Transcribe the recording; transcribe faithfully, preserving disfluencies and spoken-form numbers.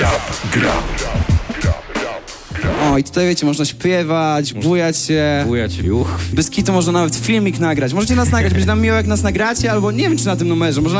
Grab, grab. O, i tutaj wiecie, można śpiewać, bujać się. Bujać się. Juch. Bez kitu można nawet filmik nagrać. Możecie nas nagrać, będzie nam miło jak nas nagracie, albo nie wiem czy na tym numerze, może